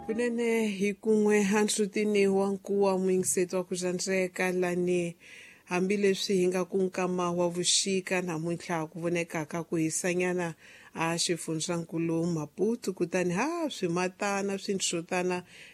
Kunene hi kun'we hanhlutini wa nkuwa muingiseto wa ku zandreka lani hambileswi hi nga ku nkama wa vuxika namuntlha ku vonekaka ku hisanyana a xifundzankulu Maputo kutani swimatana swintshuxotana